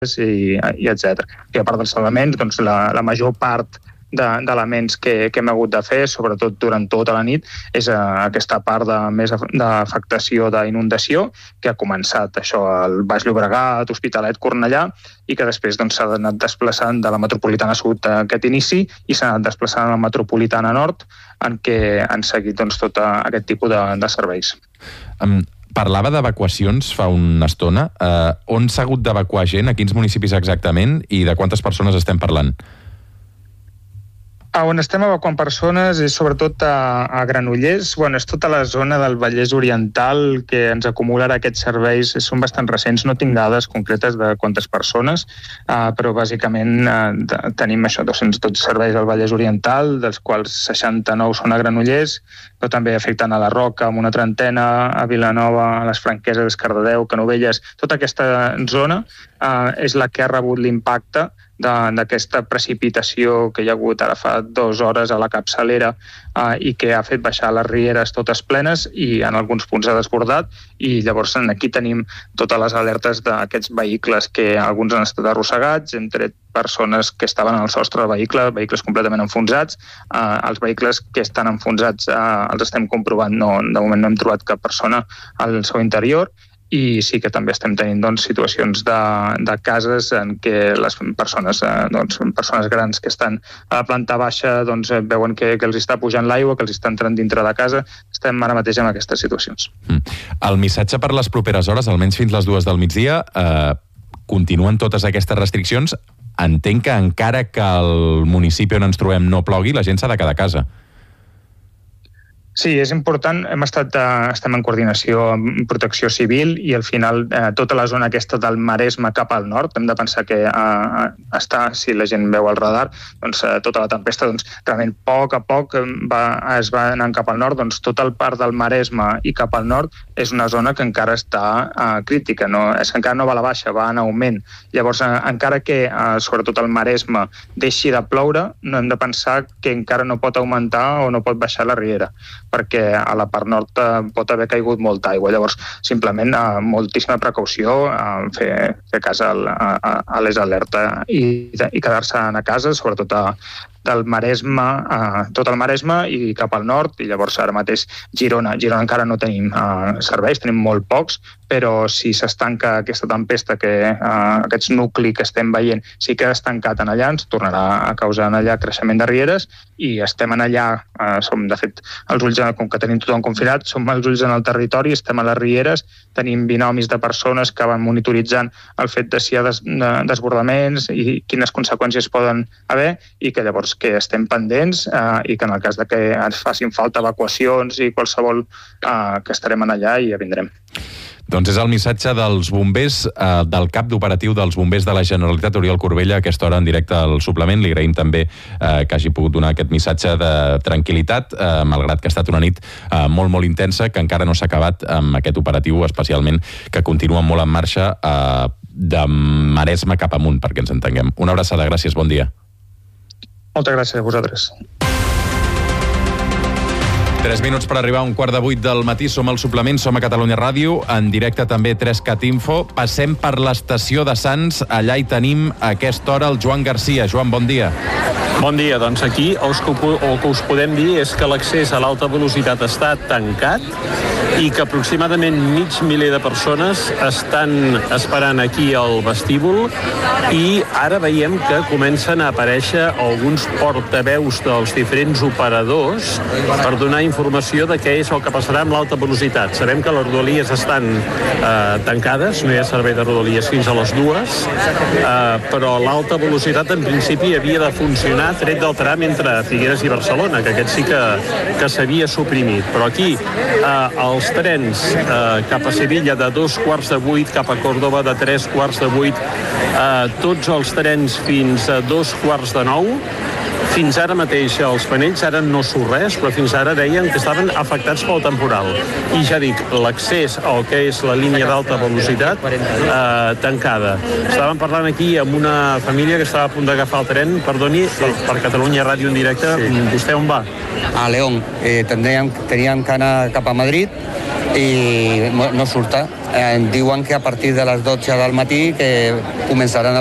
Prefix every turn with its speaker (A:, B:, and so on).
A: i etc. I a part dels elements, doncs, la major part d'elements que hem hagut de fer, sobretot durant tota la nit, és aquesta part més d'afectació d'inundació, que ha començat això al Baix Llobregat, Hospitalet, Cornellà, i que després s'ha anat desplaçant de la metropolitana sud aquest inici i s'ha anat desplaçant a la metropolitana nord, en què han seguit tot aquest tipus de serveis.
B: Parlava d'evacuacions fa una estona. On s'ha hagut d'evacuar gent? A quins municipis exactament? I de quantes persones estem parlant?
A: On estem evacuant persones és sobretot a Granollers. És tota la zona del Vallès Oriental que ens acumula aquests serveis. Són bastant recents, no tinc dades concretes de quantes persones, però bàsicament tenim 212 serveis al Vallès Oriental, dels quals 69 són a Granollers, però també afecten a la Roca, amb una trentena, a Vilanova, a les Franqueses, Cardedeu, Canovelles. Tota aquesta zona és la que ha rebut l'impacte d'aquesta precipitació que hi ha hagut ara fa 2 hores a la capçalera i que ha fet baixar les rieres totes plenes i en alguns punts ha desbordat, i llavors aquí tenim totes les alertes d'aquests vehicles que alguns han estat arrossegats, hem tret persones que estaven al sostre del vehicle, vehicles completament enfonsats. Els vehicles que estan enfonsats els estem comprovant, de moment no hem trobat cap persona al seu interior, i sí que també estem tenint situacions de cases en què les persones grans que estan a la planta baixa veuen que els està pujant l'aigua, que els està entrant dintre de casa. Estem ara mateix en aquestes situacions.
B: El missatge per les properes hores, almenys fins les 2 del migdia, continuen totes aquestes restriccions. Entenc que encara que el municipi on ens trobem no plogui, la gent s'ha de quedar a casa.
A: Sí, és important. Estem en coordinació amb Protecció Civil i al final tota la zona aquesta del Maresme cap al nord, hem de pensar que si la gent veu el radar, tota la tempesta realment a poc es va anant cap al nord, tota la part del Maresme i cap al nord és una zona que encara està crítica, és que encara no va a la baixa, va en augment. Llavors, encara que sobretot el Maresme deixi de ploure, no hem de pensar que encara no pot augmentar o no pot baixar la riera, perquè a la part nord pot haver caigut molta aigua. Llavors, simplement, moltíssima precaució, fer cas a les alertes i quedar-se a casa, sobretot del Maresme, tot el Maresme i cap al nord, i llavors ara mateix Girona encara no tenim serveis, tenim molt pocs, però si s'estanca aquesta tempesta, aquests nuclis que estem veient, sí que ha estancat en allà, ens tornarà a causar en allà creixement de rieres, i estem en allà, som de fet els ulls, com que tenim tothom confinat, som els ulls en el territori, estem a les rieres, tenim binomis de persones que van monitoritzant el fet de si hi ha desbordaments i quines conseqüències poden haver, i que llavors que estem pendents i que en el cas de que ens facin falta evacuacions i qualsevol, que estarem en allà i ja vindrem.
B: Doncs és el missatge dels bombers, del cap d'operatiu dels bombers de la Generalitat, Oriol Corbella, a aquesta hora en directe al suplement. Li agraïm també que hagi pogut donar aquest missatge de tranquil·litat, malgrat que ha estat una nit molt, molt intensa, que encara no s'ha acabat amb aquest operatiu, especialment que continua molt en marxa de Maresme cap amunt, perquè ens entenguem. Una abraçada, gràcies, bon dia.
A: Moltes gràcies a vosaltres.
B: 3 minuts per arribar a 7:45 del matí. Som al suplement, som a Catalunya Ràdio, en directe també 3cat Info. Passem per l'estació de Sants, allà hi tenim a aquesta hora el Joan Garcia. Joan, bon dia.
C: Bon dia, doncs aquí el que us podem dir és que l'accés a l'alta velocitat està tancat i que aproximadament 500.000 de persones estan esperant aquí al vestíbul, i ara veiem que comencen a aparèixer alguns portaveus dels diferents operadors per donar informació de què és el que passarà amb l'alta velocitat. Sabem que les rodalies estan tancades, no hi ha servei de rodalies fins a les 2, però l'alta velocitat en principi havia de funcionar tret del tram entre Figueres i Barcelona, que aquest sí que s'havia suprimit. Però aquí els trens cap a Sevilla de 7:15, cap a Córdoba de 7:45, tots els trens fins a 8:45. Fins ara mateix els panells, ara no surt res, però fins ara deien que estaven afectats pel temporal. I ja dic, l'accés al que és la línia d'alta velocitat tancada. Estàvem parlant aquí amb una família que estava a punt d'agafar el tren, perdoni, per Catalunya Ràdio en directe. Sí. Vostè on va?
D: A León. Teníem que anar cap a Madrid i no surta. Diuen que a partir de les 12 del matí que començaran